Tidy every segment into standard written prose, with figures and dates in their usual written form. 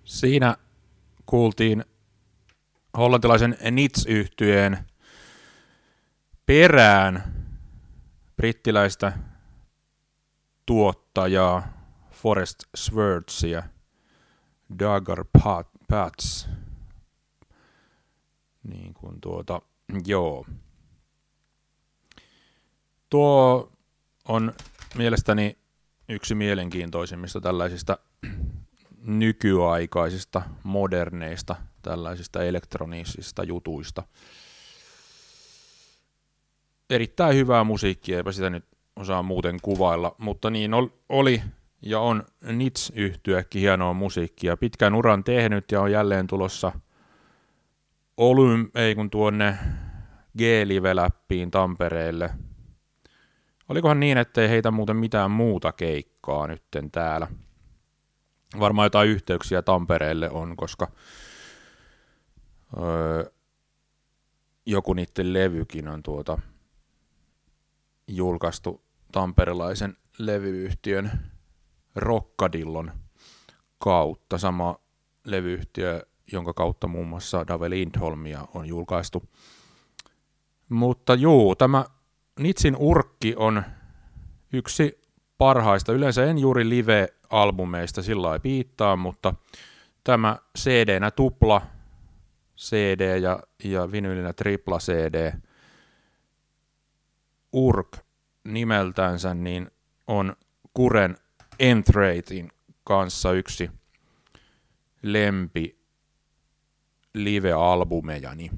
Siinä kuultiin hollantilaisen Nits-yhtyeen perään brittiläistä tuottajaa Forest Swordzia, Dagger Patch. Niin kuin joo. Tuo on mielestäni yksi mielenkiintoisimmista tällaisista nykyaikaisista, moderneista, tällaisista elektronisista jutuista. Erittäin hyvää musiikkia, eipä sitä nyt osaa muuten kuvailla, mutta niin oli ja on Nits-yhtyekin hienoa musiikkia. Pitkän uran tehnyt ja on jälleen tulossa tuonne G-Live-läppiin Tampereelle. Olikohan niin, ettei heitä muuten mitään muuta keikkaa nytten täällä? Varmaan jotain yhteyksiä Tampereelle on, koska joku niiden levykin on julkaistu tamperelaisen levyyhtiön Rockadillon kautta. Sama levyyhtiö, jonka kautta muun muassa Dave Lindholmia on julkaistu. Mutta juu, tämä Nitsin urkki on yksi parhaista. Yleensä en juuri live-albumeista sillä lailla piittaa, mutta tämä CD-nä tupla CD ja vinyylinä tripla CD urk nimeltänsä niin on Kuren Enthratein kanssa yksi lempi live-albumejani.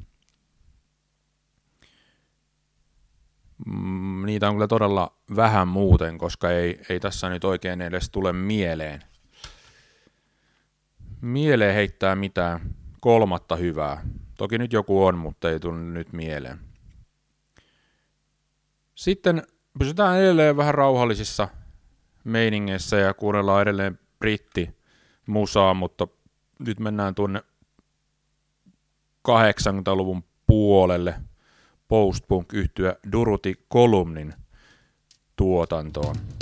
Niitä on kyllä todella vähän muuten, koska ei tässä nyt oikein edes tule mieleen. Mieleen heittää mitään kolmatta hyvää. Toki nyt joku on, mutta ei tule nyt mieleen. Sitten pysytään edelleen vähän rauhallisissa meiningeissä ja kuunnellaan edelleen brittimusaa, mutta nyt mennään tuonne 80-luvun puolelle post-punk-yhtye Durutti Columnin tuotantoon.